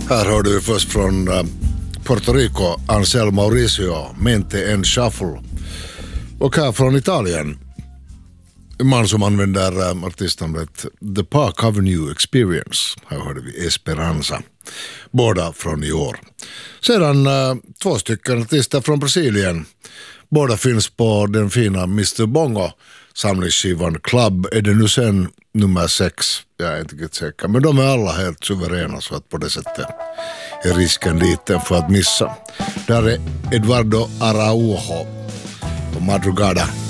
Här hörde vi först från Puerto Rico, Ansel Mauricio, Mente en Shuffle. Och här från Italien, en man som använder artistnamnet The Park Avenue Experience. Här hörde vi Esperanza, båda från i år. Sedan två stycken artister från Brasilien. Båda finns på den fina Mr. Bongo samlingsskivan Club. Är det nu sen nummer 6? Jag är inte riktigt säker. Men de är alla helt suveräna, så att på det sättet är risken liten för att missa. Där är Eduardo Araujo på Madrugada.